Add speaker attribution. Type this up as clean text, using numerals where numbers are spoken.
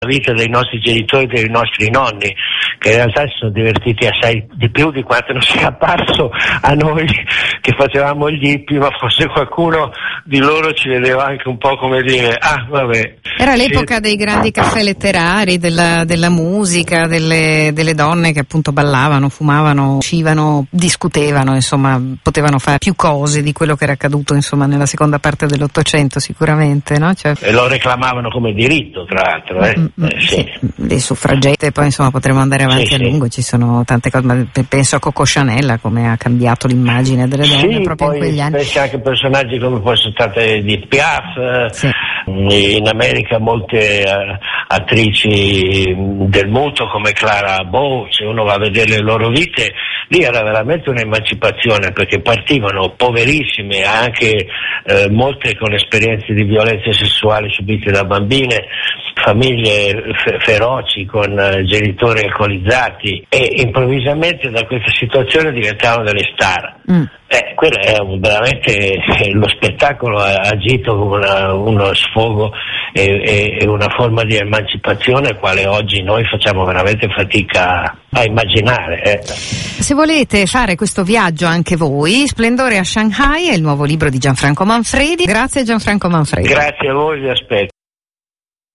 Speaker 1: vita dei nostri genitori e dei nostri nonni, che in realtà si sono divertiti assai di più di quanto non sia apparso a noi che facevamo gli hippie, ma forse qualcuno di loro ci vedeva anche un po' come dire, vabbè.
Speaker 2: Era l'epoca dei grandi caffè letterari, della musica, delle donne che appunto ballavano, fumavano, uscivano, discutevano, insomma, potevano fare più cose di quello che era accaduto, insomma, nella seconda parte dell'Ottocento sicuramente, no? Cioè...
Speaker 1: E lo reclamavano come diritto, tra l'altro,
Speaker 2: sì. Le suffragette, poi insomma potremo andare avanti a lungo, ci sono tante cose, ma penso a Coco Chanel, come ha cambiato l'immagine delle donne proprio in quegli anni.
Speaker 1: Pensi anche a personaggi come poi sono state Edith Piaf, in America molte attrici del muto come Clara Bow, se uno va a vedere le loro vite, lì era veramente un'emancipazione, perché partivano poverissime, anche molte con esperienze di violenze sessuali subite da bambine, famiglie feroci con genitori alcolizzati, e improvvisamente da questa situazione diventavano delle star. Quello è veramente lo spettacolo ha agito come uno sfogo e una forma di emancipazione quale oggi noi facciamo veramente fatica a immaginare.
Speaker 2: Se volete fare questo viaggio anche voi, Splendore a Shanghai è il nuovo libro di Gianfranco Manfredi. Grazie Gianfranco Manfredi.
Speaker 1: Grazie a voi, vi aspetto.